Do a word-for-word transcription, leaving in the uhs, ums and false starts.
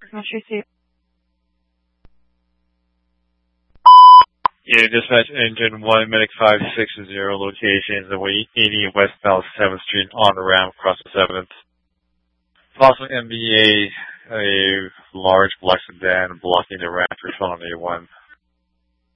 Metro two. Yeah, dispatch engine one, medic five six zero, locations, the way eighty westbound seventh Street on the ramp across the seventh. Possible M B A, a large black sedan blocking the ramp for phone A one.